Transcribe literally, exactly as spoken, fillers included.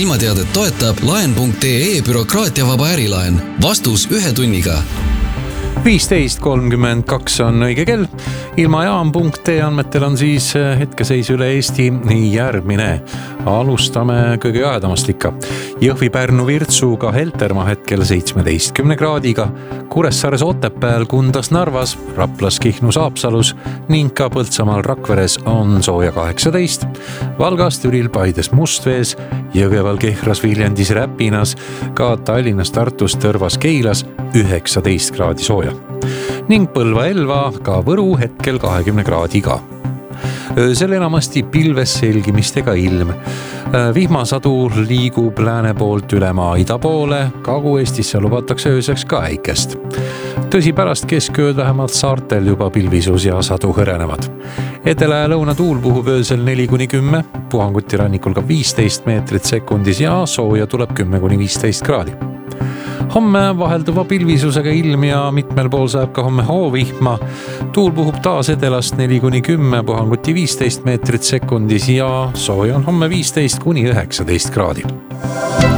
ilmateadet toetab laen punkt ee bürokraatiavaba ärilaen. Vastus ühe tunniga. viisteist kolmkümmend kaks on õige kell. Ilmajaam punkt ee andmetel on siis hetkeseis üle Eesti järgmine. Alustame kõige jahedamast ikka. Jõhvi Pärnu Virtsuga Heltermaa hetkel seitsmeteistkümne kraadiga, Kuressaares Otepääl, Kundas Narvas, Raplas Kihnus Haapsalus ning ka Põltsamaal Rakveres on sooja kaheksateist, Valgas Türil Paides Mustvees, Jõgeval Kehras Viljandis Räpinas, ka Tallinnas Tartus Tõrvas Keilas üheksateist kraadi sooja ning Põlva Elva ka Võru hetkel kahekümne kraadiga. Öösel enamasti pilves selgimistega ilm. Vihmasadu liigub lääne poolt ülemaa ida poole, Kagu-Eestisse lubatakse ööseks ka äikest. Tõsi, pärast keskööd vähemalt saartel juba pilvisus ja sadu hõrenevad. Edela ja lõuna tuul puhub öösel neli kuni kümme, puhanguti rannikul ka viisteist meetrit sekundis ja sooja tuleb kümme kuni viisteist kraadi. Homme vahelduva pilvisusega ilm ja mitmel pool saab ka homme hoovihma. Tuul puhub taas edelast neli kuni kümme, puhanguti viisteist meetrit sekundis ja sooja on homme viisteist kuni üheksateist kraadi.